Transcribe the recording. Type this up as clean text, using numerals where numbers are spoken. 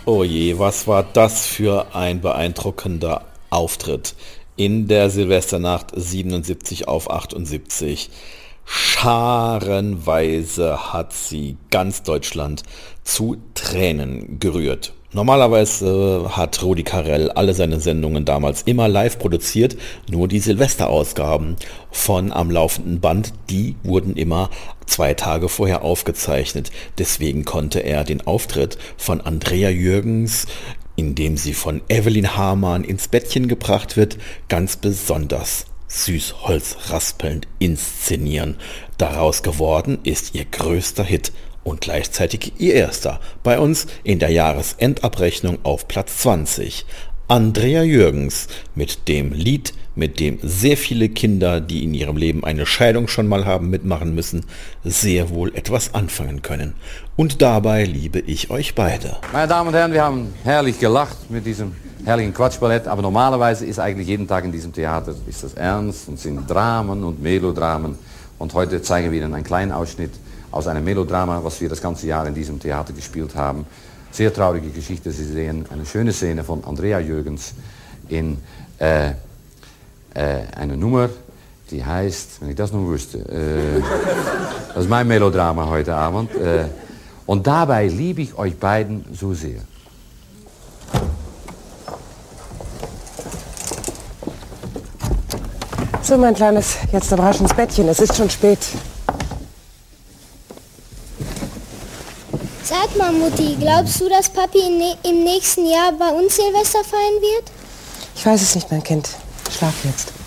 Oh je, was war das für ein beeindruckender Auftritt in der Silvesternacht 77 auf 78. Scharenweise hat sie ganz Deutschland zu Tränen gerührt. Normalerweise hat Rudi Carrell alle seine Sendungen damals immer live produziert, nur die Silvesterausgaben von Am laufenden Band, die wurden immer 2 Tage vorher aufgezeichnet. Deswegen konnte er den Auftritt von Andrea Jürgens, in dem sie von Evelyn Hamann ins Bettchen gebracht wird, ganz besonders süßholzraspelnd inszenieren. Daraus geworden ist ihr größter Hit und gleichzeitig ihr erster, bei uns in der Jahresendabrechnung auf Platz 20. Andrea Jürgens mit dem Lied, mit dem sehr viele Kinder, die in ihrem Leben eine Scheidung schon mal haben mitmachen müssen, sehr wohl etwas anfangen können. Und dabei liebe ich euch beide. Meine Damen und Herren, wir haben herrlich gelacht mit diesem herrlichen Quatschballett, aber normalerweise ist eigentlich jeden Tag in diesem Theater ist das ernst und sind Dramen und Melodramen. Und heute zeigen wir Ihnen einen kleinen Ausschnitt aus einem Melodrama, was wir das ganze Jahr in diesem Theater gespielt haben. Sehr traurige Geschichte. Sie sehen eine schöne Szene von Andrea Jürgens in eine Nummer, die heißt, wenn ich das noch wüsste, das ist mein Melodrama heute Abend. Und dabei liebe ich euch beiden so sehr. So, mein Kleines, jetzt aber rasch ins Bettchen, es ist schon spät. Sag mal, Mutti, glaubst du, dass Papi im nächsten Jahr bei uns Silvester feiern wird? Ich weiß es nicht, mein Kind. Schlaf jetzt.